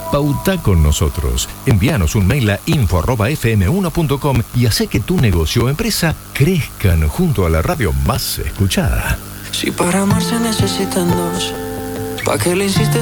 Pauta con nosotros. Envíanos un mail a info@fm1.com y hace que tu negocio o empresa crezcan junto a la radio más escuchada. Si para amar se necesitan dos, ¿pa' qué le insistes?